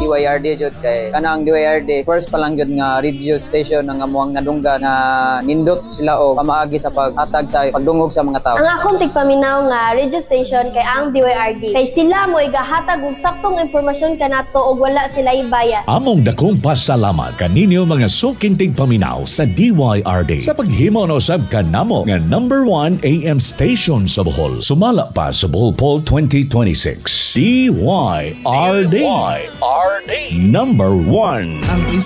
DYRD jud kay kana ang DYRD first pa lang jud nga radio station nga amuang nadungga na nindot sila og pamaagi sa paghatag sa pagdungog sa mga tao. Ang akong tigpaminaw nga radio station kay ang DYRD kay sila mo igahatag og saktong impormasyon kanato og wala sila ibayad. Among dakong pasalamat kaninyo mga suking tigpaminaw sa DYRD sa paghimo no sab kanamo nga number 1 AM station sa Bohol. Sumala pa sa Bohol Poll 2026. DYRD. Number 1.